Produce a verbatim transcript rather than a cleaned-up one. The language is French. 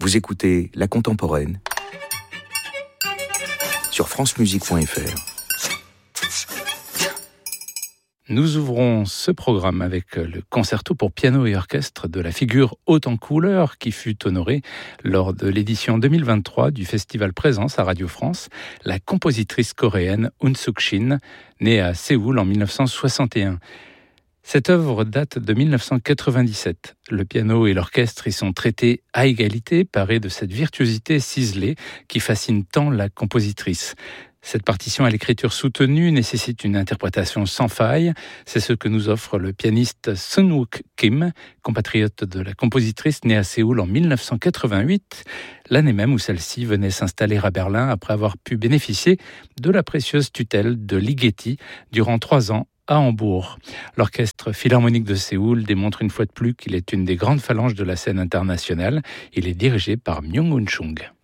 Vous écoutez La Contemporaine sur francemusique point f r. Nous ouvrons ce programme avec le concerto pour piano et orchestre de la figure haute en couleur qui fut honorée lors de l'édition deux mille vingt-trois du Festival Présence à Radio France, la compositrice coréenne Eun Suk-shin, née à Séoul en mille neuf cent soixante et un. Cette œuvre date de mille neuf cent quatre-vingt-dix-sept. Le piano et l'orchestre y sont traités à égalité, parés de cette virtuosité ciselée qui fascine tant la compositrice. Cette partition à l'écriture soutenue nécessite une interprétation sans faille. C'est ce que nous offre le pianiste Sun-wook Kim, compatriote de la compositrice née à Séoul en mille neuf cent quatre-vingt-huit, l'année même où celle-ci venait s'installer à Berlin après avoir pu bénéficier de la précieuse tutelle de Ligeti durant trois ans à Hambourg. L'Orchestre Philharmonique de Séoul démontre une fois de plus qu'il est une des grandes phalanges de la scène internationale. Il est dirigé par Myung-Whun Chung.